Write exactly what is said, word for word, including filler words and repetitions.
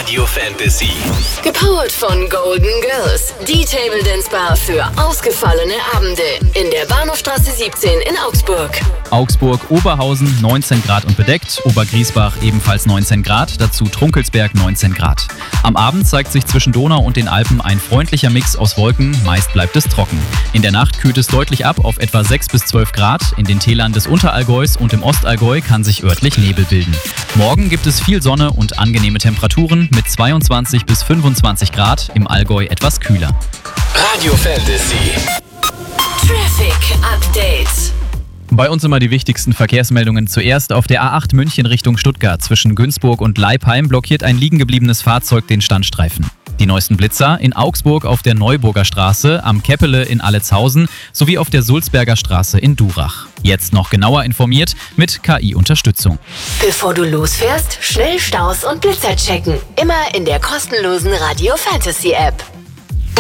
Radio Fantasy. Gepowert von Golden Girls, die Table Dance Bar für ausgefallene Abende in der Bahnhofstraße siebzehn in Augsburg. Augsburg, Oberhausen neunzehn Grad und bedeckt, Obergriesbach ebenfalls neunzehn Grad, dazu Trunkelsberg neunzehn Grad. Am Abend zeigt sich zwischen Donau und den Alpen ein freundlicher Mix aus Wolken, meist bleibt es trocken. In der Nacht kühlt es deutlich ab auf etwa sechs bis zwölf Grad, in den Tälern des Unterallgäus und im Ostallgäu kann sich örtlich Nebel bilden. Morgen gibt es viel Sonne und angenehme Temperaturen mit zweiundzwanzig bis fünfundzwanzig Grad, im Allgäu etwas kühler. Radio Fantasy. Traffic Update. Bei uns immer die wichtigsten Verkehrsmeldungen. Zuerst auf der A acht München Richtung Stuttgart. Zwischen Günzburg und Leipheim blockiert ein liegengebliebenes Fahrzeug den Standstreifen. Die neuesten Blitzer in Augsburg auf der Neuburger Straße, am Keppele in Aletshausen sowie auf der Sulzberger Straße in Durach. Jetzt noch genauer informiert mit K I-Unterstützung. Bevor du losfährst, schnell Staus und Blitzer checken. Immer in der kostenlosen Radio Fantasy App.